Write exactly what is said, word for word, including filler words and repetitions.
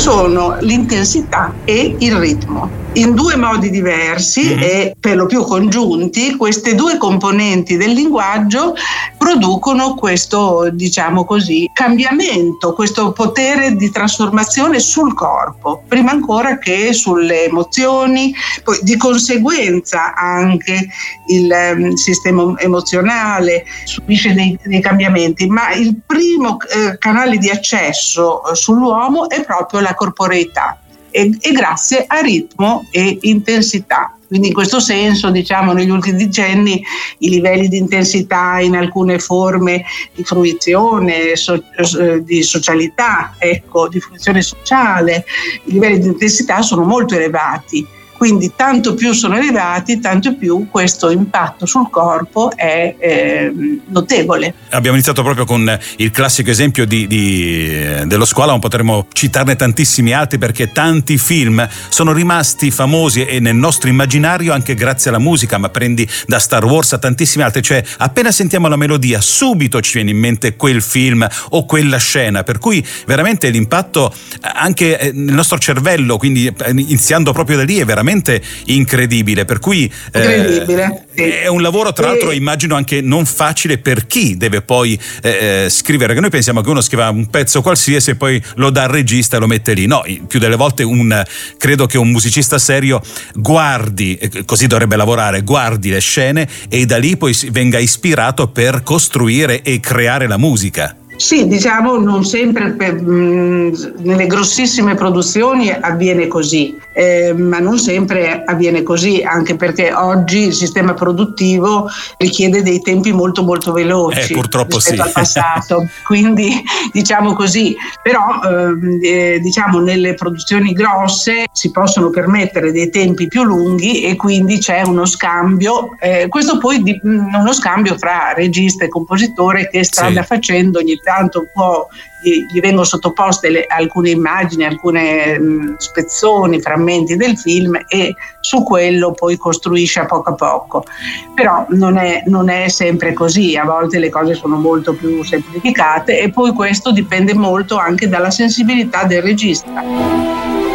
sono l'intensità e il ritmo. In due modi diversi mm-hmm. e per lo più congiunti, queste due componenti del linguaggio producono questo, diciamo così, cambiamento, questo potere di trasformazione sul corpo, prima ancora che sulle emozioni, poi di conseguenza anche il um, sistema emozionale subisce dei, dei cambiamenti, ma il primo eh, canale di accesso eh, sull'uomo è proprio la corporeità. E, e grazie a ritmo e intensità. Quindi in questo senso, diciamo, negli ultimi decenni i livelli di intensità in alcune forme di fruizione, so, di socialità, ecco, di fruizione sociale, i livelli di intensità sono molto elevati. Quindi tanto più sono elevati, tanto più questo impatto sul corpo è eh, notevole. Abbiamo iniziato proprio con il classico esempio di, di, dello squalo, ma potremmo citarne tantissimi altri, perché tanti film sono rimasti famosi e nel nostro immaginario anche grazie alla musica, ma prendi da Star Wars a tantissimi altri, cioè appena sentiamo la melodia subito ci viene in mente quel film o quella scena, per cui veramente l'impatto anche nel nostro cervello, quindi iniziando proprio da lì, è veramente incredibile, per cui incredibile, eh, sì. È un lavoro tra l'altro, immagino anche non facile per chi deve poi eh, scrivere, che noi pensiamo che uno scriva un pezzo qualsiasi e poi lo dà al regista e lo mette lì. No, più delle volte un credo che un musicista serio guardi, così dovrebbe lavorare, guardi le scene e da lì poi venga ispirato per costruire e creare la musica. Sì, diciamo non sempre per, mh, nelle grossissime produzioni avviene così, eh, ma non sempre avviene così, anche perché oggi il sistema produttivo richiede dei tempi molto molto veloci eh, purtroppo rispetto sì. al passato, quindi diciamo così, però eh, diciamo nelle produzioni grosse si possono permettere dei tempi più lunghi e quindi c'è uno scambio, eh, questo poi di, uno scambio fra regista e compositore che strada sì. facendo ogni tanto tanto può, gli, gli vengono sottoposte le, alcune immagini, alcune mh, spezzoni, frammenti del film e su quello poi costruisce a poco a poco. Però non è, non è sempre così, a volte le cose sono molto più semplificate e poi questo dipende molto anche dalla sensibilità del regista.